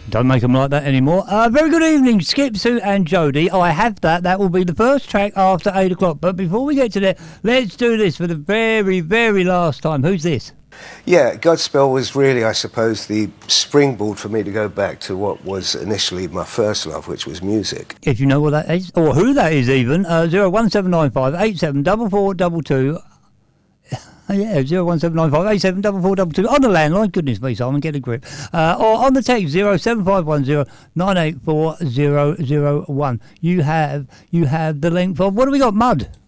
Don't make them like that anymore. Very good evening, Skip, Sue and Jodie. I have that. That will be the first track after 8 o'clock. But before we get to that, let's do this for the very, very last time. Who's this? Yeah, Godspell was really, I suppose, the springboard for me to go back to what was initially my first love, which was music. If you know what that is, or who that is even, 01795 874422. Yeah, 01795 874422 on the landline. Goodness me, Simon, get a grip. Or on the text 07510 984 001. You have the link for, what do we got, Mud?